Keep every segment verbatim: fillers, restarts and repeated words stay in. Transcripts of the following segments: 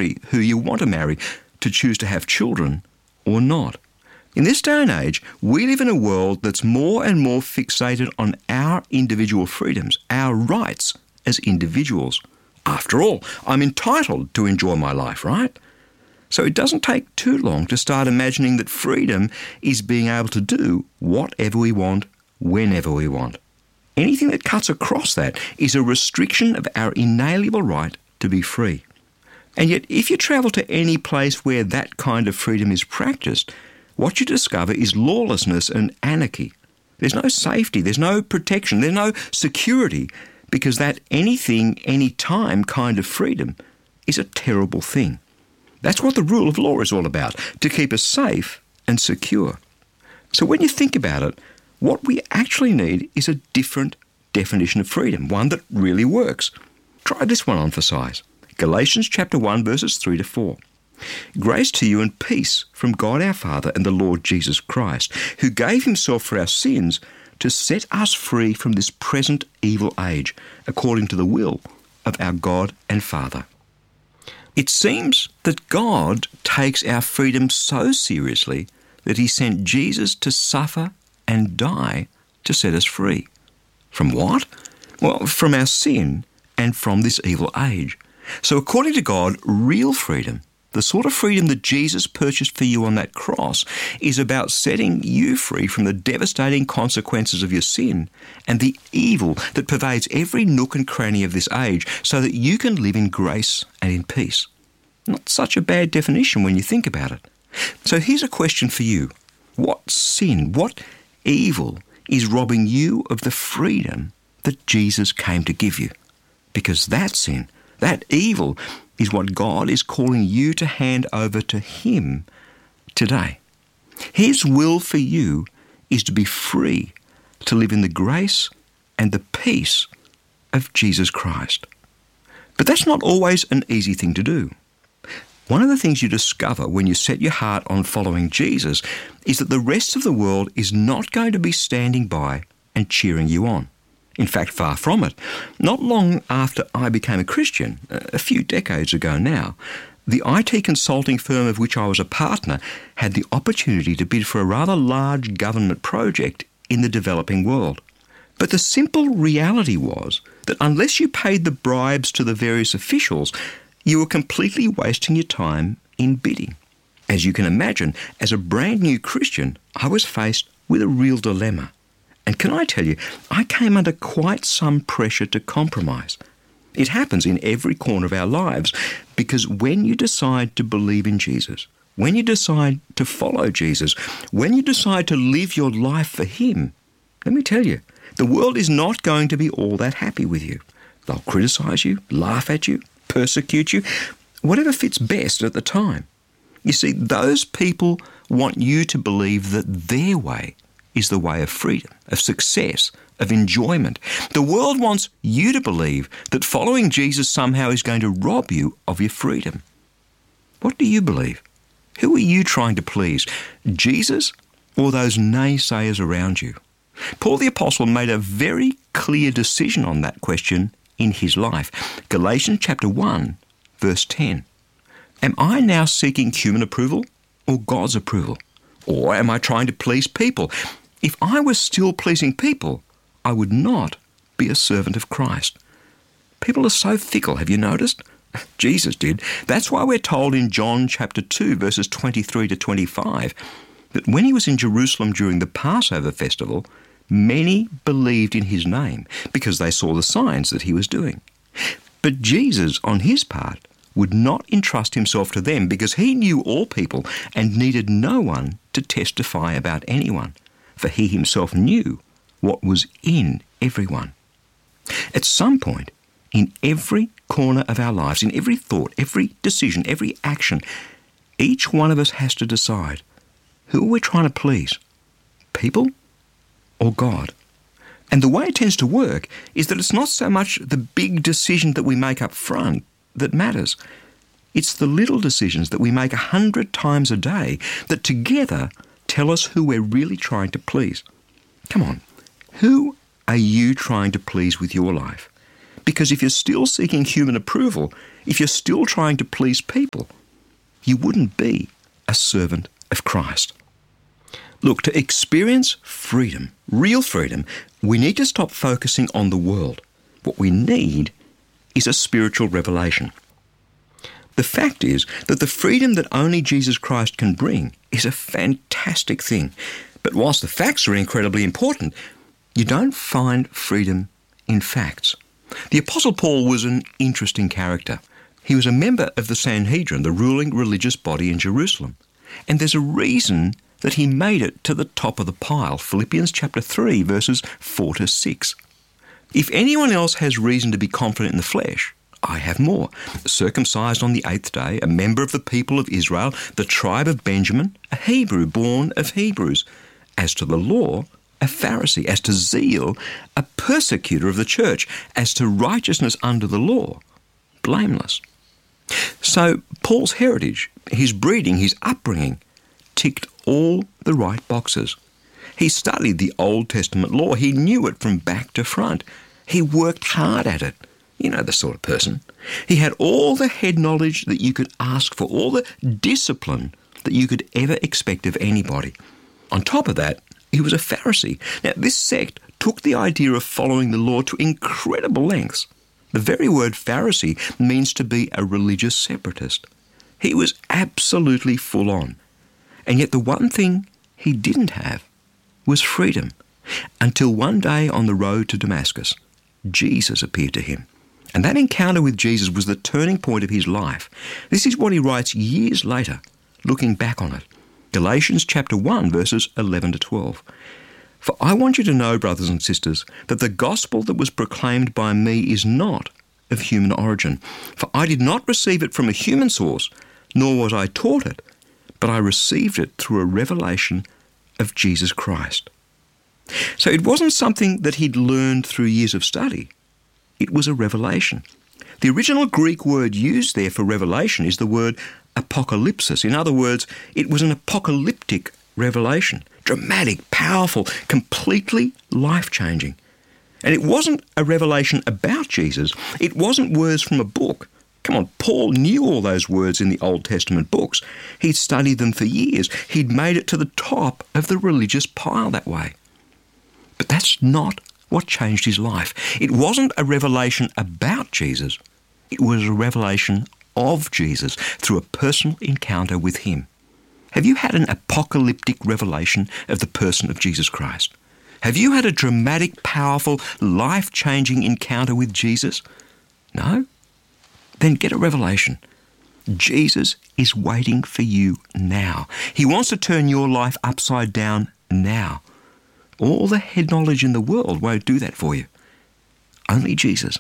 marry who you want to marry, to choose to have children or not. In this day and age, we live in a world that's more and more fixated on our individual freedoms, our rights as individuals. After all, I'm entitled to enjoy my life, right? So it doesn't take too long to start imagining that freedom is being able to do whatever we want, whenever we want. Anything that cuts across that is a restriction of our inalienable right to be free. And yet, if you travel to any place where that kind of freedom is practiced, what you discover is lawlessness and anarchy. There's no safety, there's no protection, there's no security, because that anything, anytime kind of freedom is a terrible thing. That's what the rule of law is all about, to keep us safe and secure. So when you think about it, what we actually need is a different definition of freedom, one that really works. Try this one on for size. Galatians chapter one, verses three to four. Grace to you and peace from God our Father and the Lord Jesus Christ, who gave himself for our sins to set us free from this present evil age, according to the will of our God and Father. It seems that God takes our freedom so seriously that he sent Jesus to suffer and die to set us free. From what? Well, from our sin and from this evil age. So according to God, real freedom, the sort of freedom that Jesus purchased for you on that cross, is about setting you free from the devastating consequences of your sin and the evil that pervades every nook and cranny of this age so that you can live in grace and in peace. Not such a bad definition when you think about it. So here's a question for you. What sin, what evil is robbing you of the freedom that Jesus came to give you? Because that sin, that evil, is what God is calling you to hand over to him today. His will for you is to be free, to live in the grace and the peace of Jesus Christ. But that's not always an easy thing to do. One of the things you discover when you set your heart on following Jesus is that the rest of the world is not going to be standing by and cheering you on. In fact, far from it. Not long after I became a Christian, a few decades ago now, the I T consulting firm of which I was a partner had the opportunity to bid for a rather large government project in the developing world. But the simple reality was that unless you paid the bribes to the various officials, you were completely wasting your time in bidding. As you can imagine, as a brand new Christian, I was faced with a real dilemma. And can I tell you, I came under quite some pressure to compromise. It happens in every corner of our lives, because when you decide to believe in Jesus, when you decide to follow Jesus, when you decide to live your life for him, let me tell you, the world is not going to be all that happy with you. They'll criticize you, laugh at you, persecute you, whatever fits best at the time. You see, those people want you to believe that their way is the way of freedom, of success, of enjoyment. The world wants you to believe that following Jesus somehow is going to rob you of your freedom. What do you believe? Who are you trying to please? Jesus or those naysayers around you? Paul the Apostle made a very clear decision on that question in his life. Galatians chapter one, verse ten. Am I now seeking human approval or God's approval? Or am I trying to please people? If I was still pleasing people, I would not be a servant of Christ. People are so fickle, have you noticed? Jesus did. That's why we're told in John chapter two, verses twenty-three to twenty-five, that when he was in Jerusalem during the Passover festival, many believed in his name because they saw the signs that he was doing. But Jesus, on his part, would not entrust himself to them because he knew all people and needed no one to testify about anyone, for he himself knew what was in everyone. At some point, in every corner of our lives, in every thought, every decision, every action, each one of us has to decide, who are we trying to please? People or God? And the way it tends to work is that it's not so much the big decision that we make up front that matters. It's the little decisions that we make a hundred times a day that together tell us who we're really trying to please. Come on, who are you trying to please with your life? Because if you're still seeking human approval, if you're still trying to please people, you wouldn't be a servant of Christ. Look, to experience freedom, real freedom, we need to stop focusing on the world. What we need is a spiritual revelation. The fact is that the freedom that only Jesus Christ can bring is a fantastic thing. But whilst the facts are incredibly important, you don't find freedom in facts. The Apostle Paul was an interesting character. He was a member of the Sanhedrin, the ruling religious body in Jerusalem. And there's a reason that he made it to the top of the pile. Philippians chapter three, verses four to six. If anyone else has reason to be confident in the flesh, I have more. Circumcised on the eighth day, a member of the people of Israel, the tribe of Benjamin, a Hebrew born of Hebrews. As to the law, a Pharisee. As to zeal, a persecutor of the church. As to righteousness under the law, blameless. So Paul's heritage, his breeding, his upbringing, ticked all the right boxes. He studied the Old Testament law. He knew it from back to front. He worked hard at it. You know the sort of person. He had all the head knowledge that you could ask for, all the discipline that you could ever expect of anybody. On top of that, he was a Pharisee. Now, this sect took the idea of following the law to incredible lengths. The very word Pharisee means to be a religious separatist. He was absolutely full on. And yet the one thing he didn't have was freedom, until one day on the road to Damascus, Jesus appeared to him. And that encounter with Jesus was the turning point of his life. This is what he writes years later, looking back on it. Galatians chapter one, verses eleven to twelve. For I want you to know, brothers and sisters, that the gospel that was proclaimed by me is not of human origin. For I did not receive it from a human source, nor was I taught it, but I received it through a revelation of Jesus Christ. So it wasn't something that he'd learned through years of study. It was a revelation. The original Greek word used there for revelation is the word apocalypsis. In other words, it was an apocalyptic revelation. Dramatic, powerful, completely life-changing. And it wasn't a revelation about Jesus. It wasn't words from a book. Come on, Paul knew all those words in the Old Testament books. He'd studied them for years. He'd made it to the top of the religious pile that way. But that's not what changed his life. It wasn't a revelation about Jesus. It was a revelation of Jesus through a personal encounter with him. Have you had an apocalyptic revelation of the person of Jesus Christ? Have you had a dramatic, powerful, life-changing encounter with Jesus? No? Then get a revelation. Jesus is waiting for you now. He wants to turn your life upside down now. All the head knowledge in the world won't do that for you. Only Jesus.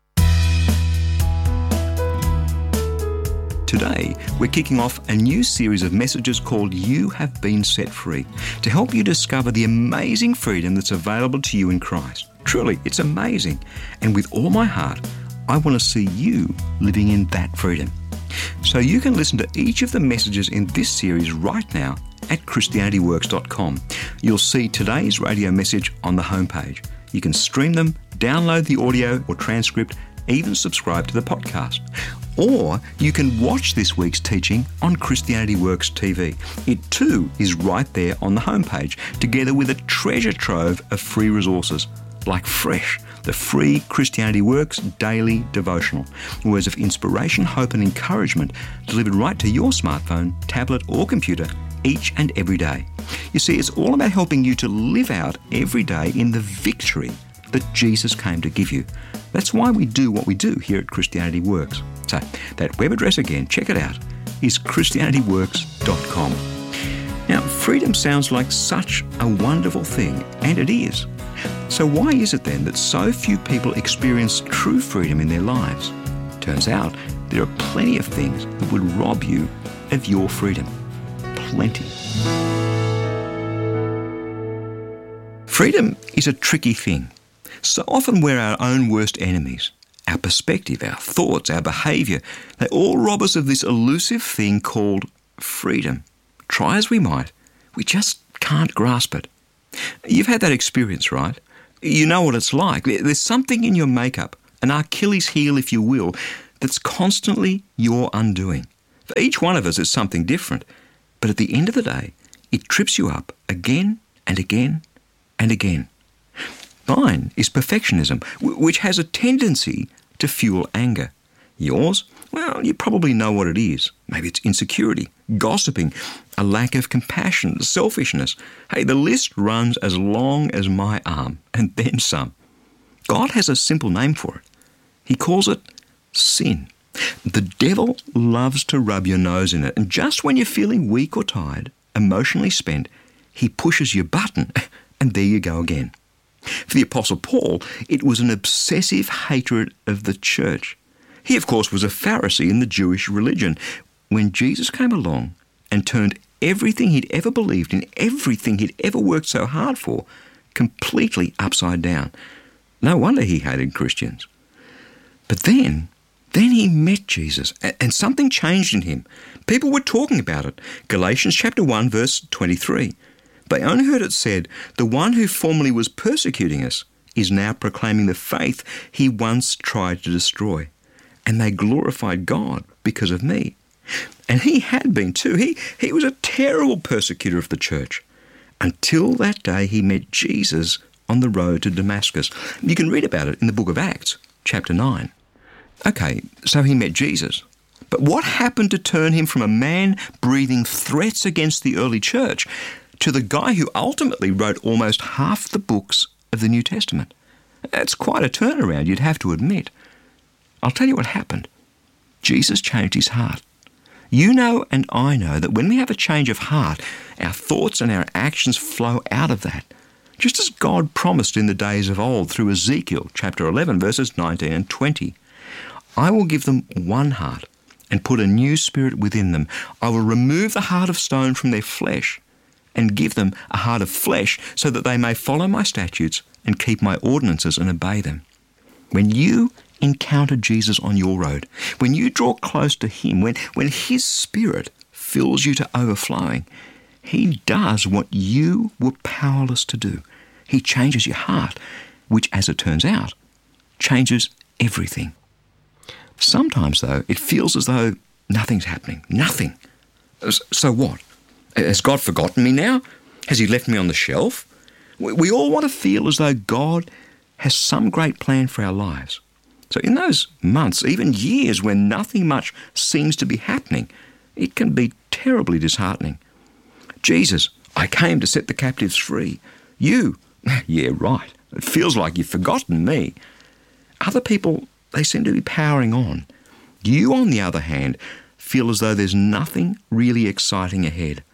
Today, we're kicking off a new series of messages called You Have Been Set Free, to help you discover the amazing freedom that's available to you in Christ. Truly, it's amazing. And with all my heart, I want to see you living in that freedom. So you can listen to each of the messages in this series right now at Christianity Works dot com. You'll see today's radio message on the homepage. You can stream them, download the audio or transcript, even subscribe to the podcast. Or you can watch this week's teaching on Christianity Works T V. It too is right there on the homepage, together with a treasure trove of free resources, like Fresh, the free Christianity Works daily devotional. Words of inspiration, hope and encouragement delivered right to your smartphone, tablet or computer each and every day. You see, it's all about helping you to live out every day in the victory that Jesus came to give you. That's why we do what we do here at Christianity Works. So that web address again, check it out, is Christianity Works dot com. Now, freedom sounds like such a wonderful thing, and it is. So why is it then that so few people experience true freedom in their lives? Turns out there are plenty of things that would rob you of your freedom. Plenty. Freedom is a tricky thing. So often we're our own worst enemies. Our perspective, our thoughts, our behaviour, they all rob us of this elusive thing called freedom. Try as we might, we just can't grasp it. You've had that experience, right? You know what it's like. There's something in your makeup, an Achilles heel if you will, that's constantly your undoing. For each one of us is something different, but at the end of the day, it trips you up again and again and again. Mine is perfectionism, which has a tendency to fuel anger. Yours? Well, you probably know what it is. Maybe it's insecurity, gossiping, a lack of compassion, selfishness. Hey, the list runs as long as my arm, and then some. God has a simple name for it. He calls it sin. The devil loves to rub your nose in it, and just when you're feeling weak or tired, emotionally spent, he pushes your button, and there you go again. For the Apostle Paul, it was an obsessive hatred of the church. He, of course, was a Pharisee in the Jewish religion. When Jesus came along and turned everything he'd ever believed in, everything he'd ever worked so hard for, completely upside down. No wonder he hated Christians. But then, then he met Jesus, and something changed in him. People were talking about it. Galatians chapter one, verse twenty-three. They only heard it said, "The one who formerly was persecuting us is now proclaiming the faith he once tried to destroy. And they glorified God because of me." And he had been too. He, he was a terrible persecutor of the church until that day he met Jesus on the road to Damascus. You can read about it in the book of Acts, chapter nine. Okay, so he met Jesus. But what happened to turn him from a man breathing threats against the early church to the guy who ultimately wrote almost half the books of the New Testament? That's quite a turnaround, you'd have to admit. I'll tell you what happened. Jesus changed his heart. You know and I know that when we have a change of heart, our thoughts and our actions flow out of that. Just as God promised in the days of old through Ezekiel chapter eleven, verses nineteen and twenty. "I will give them one heart and put a new spirit within them. I will remove the heart of stone from their flesh and give them a heart of flesh so that they may follow my statutes and keep my ordinances and obey them." When you encounter Jesus on your road, when you draw close to him, when, when his spirit fills you to overflowing, he does what you were powerless to do. He changes your heart, which, as it turns out, changes everything. Sometimes, though, it feels as though nothing's happening. Nothing. So what? Has God forgotten me now? Has he left me on the shelf? We all want to feel as though God has some great plan for our lives. So in those months, even years when nothing much seems to be happening, it can be terribly disheartening. Jesus, I came to set the captives free. You, yeah, right. It feels like you've forgotten me. Other people, they seem to be powering on. You, on the other hand, feel as though there's nothing really exciting ahead.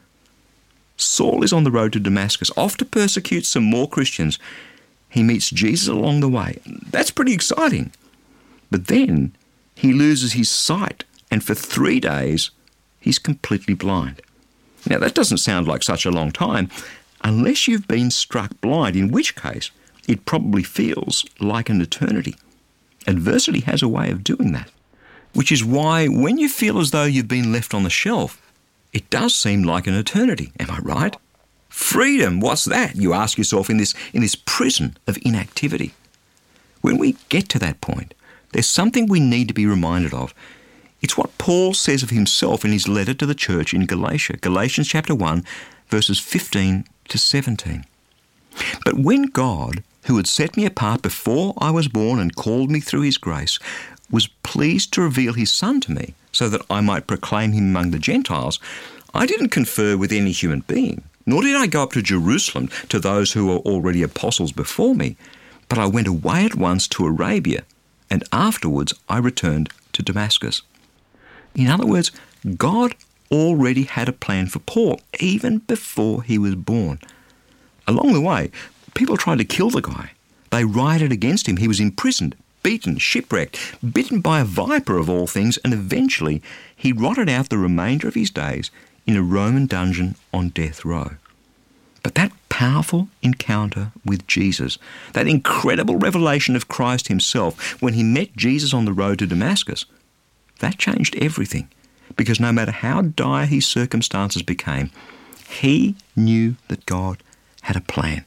Saul is on the road to Damascus, off to persecute some more Christians. He meets Jesus along the way. That's pretty exciting. But then he loses his sight, and for three days he's completely blind. Now, that doesn't sound like such a long time, unless you've been struck blind, in which case it probably feels like an eternity. Adversity has a way of doing that, which is why when you feel as though you've been left on the shelf, it does seem like an eternity. Am I right? Freedom, what's that? You ask yourself in this, in this prison of inactivity. When we get to that point, there's something we need to be reminded of. It's what Paul says of himself in his letter to the church in Galatia, Galatians chapter one, verses fifteen to seventeen. "But when God, who had set me apart before I was born and called me through his grace, was pleased to reveal his Son to me so that I might proclaim him among the Gentiles, I didn't confer with any human being, nor did I go up to Jerusalem to those who were already apostles before me, but I went away at once to Arabia, and afterwards I returned to Damascus." In other words, God already had a plan for Paul, even before he was born. Along the way, people tried to kill the guy. They rioted against him. He was imprisoned, beaten, shipwrecked, bitten by a viper of all things, and eventually he rotted out the remainder of his days in a Roman dungeon on death row. But that powerful encounter with Jesus, that incredible revelation of Christ himself when he met Jesus on the road to Damascus, that changed everything, because no matter how dire his circumstances became, he knew that God had a plan.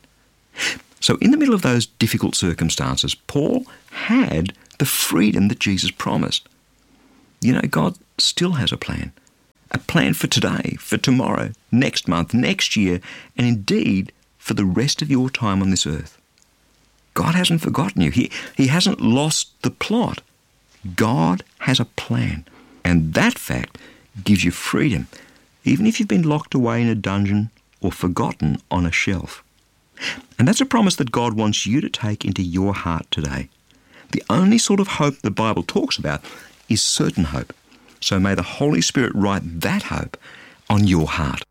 So in the middle of those difficult circumstances, Paul had the freedom that Jesus promised. You know, God still has a plan. A plan for today, for tomorrow, next month, next year, and indeed for the rest of your time on this earth. God hasn't forgotten you. He, he hasn't lost the plot. God has a plan. And that fact gives you freedom, even if you've been locked away in a dungeon or forgotten on a shelf. And that's a promise that God wants you to take into your heart today. The only sort of hope the Bible talks about is certain hope. So may the Holy Spirit write that hope on your heart.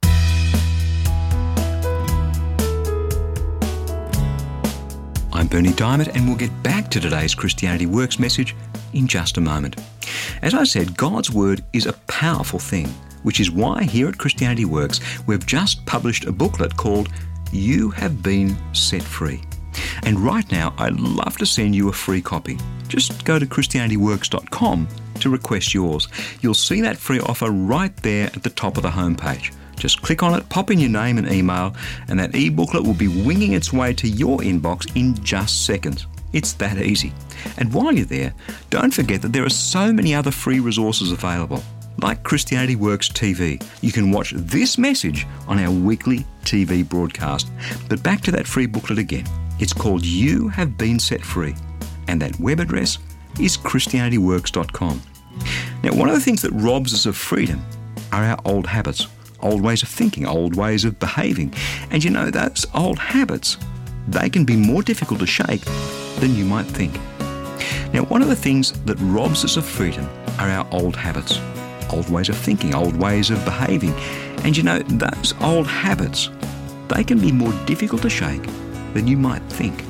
I'm Berni Dymet, and we'll get back to today's Christianity Works message in just a moment. As I said, God's Word is a powerful thing, which is why here at Christianity Works we've just published a booklet called You Have Been Set Free. And right now I'd love to send you a free copy. Just go to christianity works dot com to request yours. You'll see that free offer right there at the top of the homepage. Just click on it, pop in your name and email, and that e-booklet will be winging its way to your inbox in just seconds. It's that easy. And while you're there, don't forget that there are so many other free resources available, like Christianity Works T V. You can watch this message on our weekly T V broadcast. But back to that free booklet again. It's called You Have Been Set Free, and that web address is christianity works dot com. Now, one of the things that robs us of freedom are our old habits. Old ways of thinking, old ways of behaving. And you know, those old habits, they can be more difficult to shake than you might think. Now, one of the things that robs us of freedom are our old habits, old ways of thinking, old ways of behaving. And you know, those old habits, they can be more difficult to shake than you might think.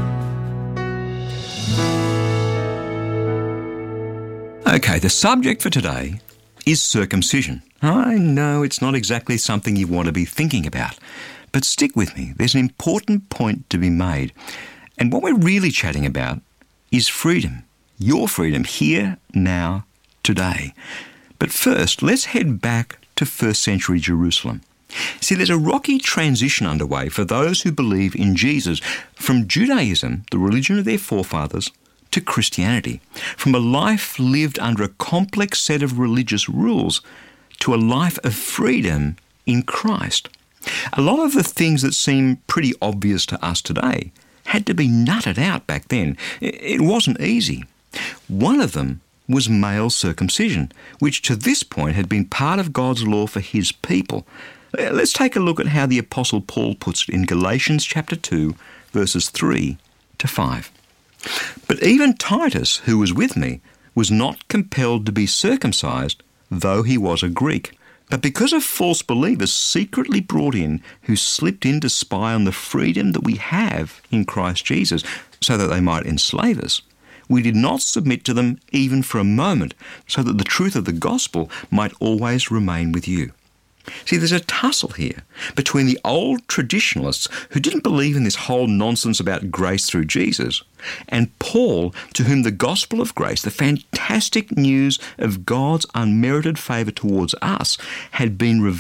Okay, the subject for today is circumcision. I know it's not exactly something you want to be thinking about, but stick with me. There's an important point to be made. And what we're really chatting about is freedom. Your freedom here, now, today. But first, let's head back to first century Jerusalem. See, there's a rocky transition underway for those who believe in Jesus from Judaism, the religion of their forefathers, to Christianity, from a life lived under a complex set of religious rules to a life of freedom in Christ. A lot of the things that seem pretty obvious to us today had to be nutted out back then. It wasn't easy. One of them was male circumcision, which to this point had been part of God's law for his people. Let's take a look at how the Apostle Paul puts it in Galatians chapter two, verses three to five. But even Titus, who was with me, was not compelled to be circumcised, though he was a Greek. But because of false believers secretly brought in, who slipped in to spy on the freedom that we have in Christ Jesus, so that they might enslave us, we did not submit to them even for a moment, so that the truth of the gospel might always remain with you. See, there's a tussle here between the old traditionalists who didn't believe in this whole nonsense about grace through Jesus, and Paul, to whom the gospel of grace, the fantastic news of God's unmerited favour towards us, had been revealed